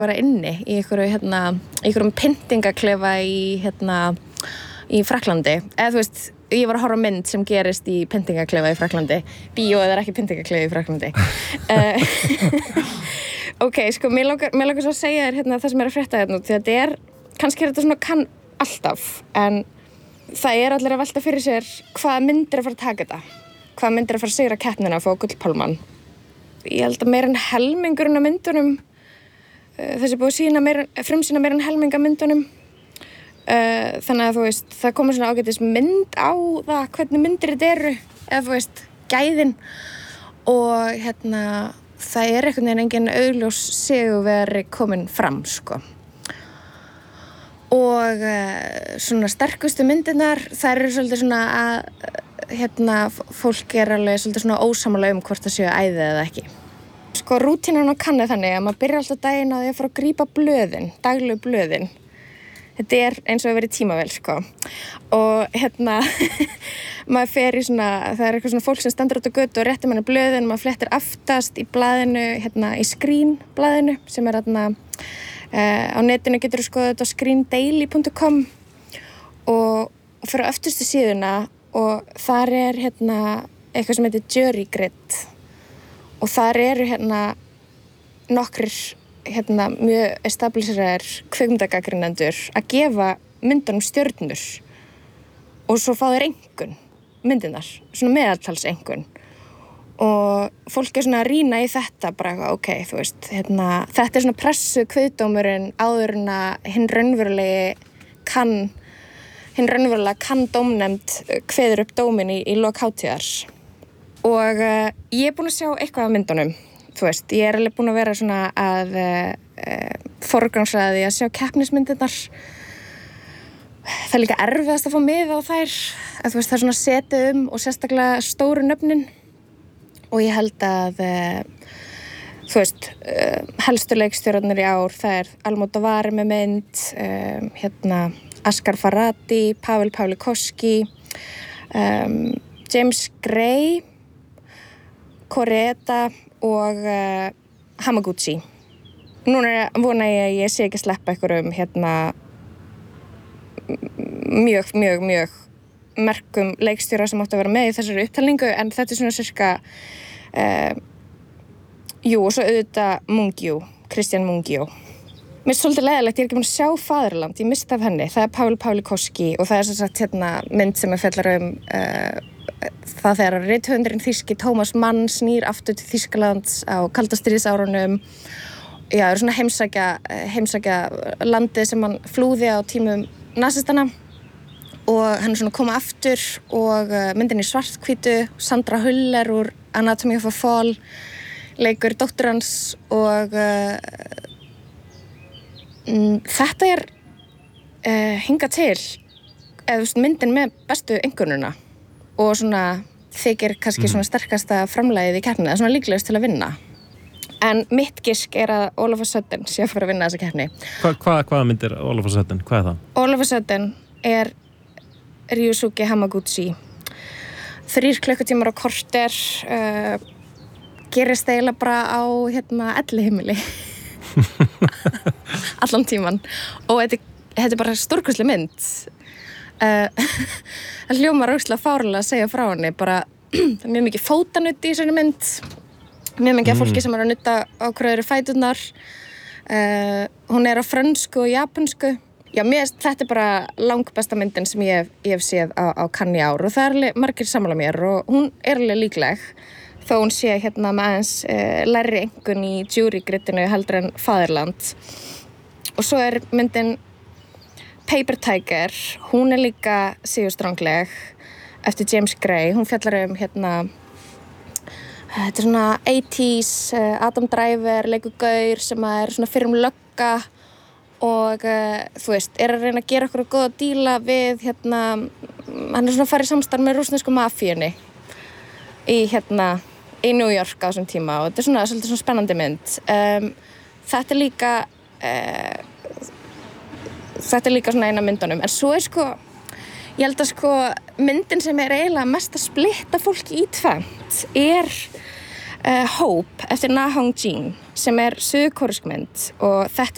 bara inni í einhverjum pyntingaklefa í Frakklandi. Eða þú veist, ég var að horfa á mynd sem gerist í pyntingaklefa í Frakklandi. Bíóið ekki pyntingaklefa í Frakklandi. Ok, sko, mér langar svo að segja þér það sem að frétta því þetta kannski þetta svona kann alltaf, en það allir að velta fyrir sér hvaða myndir að fara að taka þetta. Hvaða myndir að fara að sigra keppnina að fá gullpálmann. Ég held að meira en helmingurinn af myndunum þessi búið frumsýna meira en helming af myndunum. Þannig að þú veist, það komur svona ágætis mynd á það hvernig myndir þetta eru, eða þú veist, gæðin. Og það einhvern veginn engin augljós sigurvegari komin fram, sko. Og svona sterkustu myndirnar, þær eru svolítið svona að fólk alveg svolítið svona ósammála hvort það séu æði eða ekki. Sko, rútínan á Cannes þannig að maður byrjar alltaf daginn á því að fara að grípa blöðin, daglegu blöðin. Þetta eins og að vera í tímavél, sko. Og maður fer í svona, það eitthvað svona fólk sem stendur út á götu og réttir manni blöðin, maður flettir aftast í blaðinu, í Screen-blaðinu, sem á netinu getur þú skoðað þetta á screendaily.com og fyrir á öftustu síðuna og þar eitthvað sem heitir Jury Grid og þar eru nokkrir mjög establisheraðir kvikmyndagagnrýnendur að gefa myndunum stjörnur og svo fá þeir einkunn myndirnar, svona meðaltalseinkunn og fólk svona að rýna í þetta bara, ok, þú veist, þetta svona pressu kviðdómurinn áður en að hinn raunverulega kann dómnefnd kveður upp dóminn í lok hátíðar. Og ég búin að sjá eitthvað af myndunum, þú veist, ég alveg búin að vera svona að forgangsraða því að sjá keppnismyndirnar. Það líka erfiðast að fá miða á þær, að þú veist, það svona setið og sérstaklega stóru nöfnin. Og ég held að, þú veist, helstu leikstjórarnir í ár, það Almodóvar með mynd, Asghar Farhadi, Pavel Pawlikowski, James Gray, Koreeda og Hamaguchi. Núna vona ég að ég sé ekki að sleppa einhverjum mjög merkum leikstjóra sem áttu að vera með í þessari upptalningu, en þetta svona cirka og svo auðvitað Christian Mungiu. Mér svolítið leiðilegt, ég ekki búin að sjá Faðerland, ég misti af henni. Það Pavel Pawlikowski og það sem sagt mynd sem fjallar það þegar rithöfundurinn þýski Thomas Mann snýr aftur til Þýskalands á kalda stríðsárunum. Já, það svona heimsækja landið sem hann flúði á tímum nasistana og hann svona koma aftur og myndin í svarthvítu, Sandra Hüller úr Anatomy of a Fall leikur dóttur hans og þetta hingað til myndin með bestu einkunnuna og svona þykir kannski svona sterkasta framlagið í keppninni, svona líklegust til að vinna. En mitt gisk að All of a Sudden sé að fara að vinna þessa keppni. Hvaða mynd All of a Sudden? Hvað það? All of a Sudden Ryusuke Hamaguchi. 3 klukkutímar á korter, gerist eiginlega bara á elliheimili. Allan tíman. Og þetta bara stórkostleg mynd. Það hljómar ógeðslega fáránlega að segja frá henni, bara mjög mikið fótanudd í þessari mynd. Mjög mikið af fólki sem að nutta á hverju fæturnar. Hún á frönsku og japansku. Já, þetta bara langbesta myndin sem ég hef séð á Cannes í ár og það alveg margir sammála mér og hún alveg líkleg þó hún sé með aðeins lægri einkunn í Jury Gridinu heldur en Faðerland. Og svo myndin Paper Tiger, hún líka sigurstrangleg eftir James Gray. Hún fjallar þetta svona 80s, Adam Driver leikur gaur sem svona fyrrum lögga og þú veist, að reyna að gera okkur góða díla við hann svona farið samstarf með rússnesku mafíunni í New York á þessum tíma og þetta svona svolítið svona spennandi mynd. Þetta er líka svona eina myndunum, en svo ég held að myndin sem eiginlega mest að splitta fólki í tvennt Hope eftir Na Hong Jin sem suðurkóresk mynd og þetta